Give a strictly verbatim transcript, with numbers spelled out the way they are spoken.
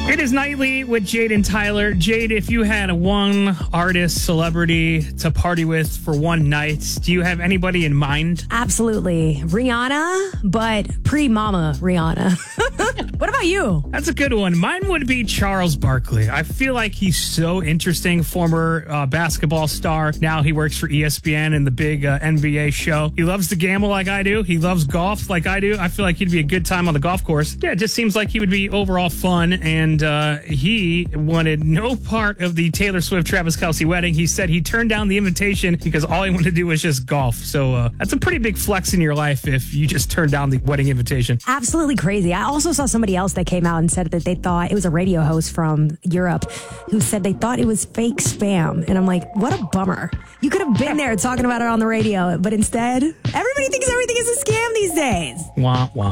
It is Nightly with Jade and Tyler. Jade, if you had one artist, celebrity to party with for one night, do you have anybody in mind? Absolutely. Rihanna, but pre-mama Rihanna. What about you? That's a good one. Mine would be Charles Barkley. I feel like he's so interesting. Former uh, basketball star. Now he works for E S P N and the big uh, N B A show. He loves to gamble like I do. He loves golf like I do. I feel like he'd be a good time on the golf course. Yeah, it just seems like he would be overall fun. And uh, he wanted no part of the Taylor Swift-Travis Kelce wedding. He said he turned down the invitation because all he wanted to do was just golf. So uh, that's a pretty big flex in your life if you just turn down the wedding invitation. Absolutely crazy. I also saw somebody else that came out and said that they thought it was a radio host from Europe who said they thought it was fake spam. And I'm like, what a bummer. You could have been there talking about it on the radio, but instead, everybody thinks everything is a scam these days. Wah, wah.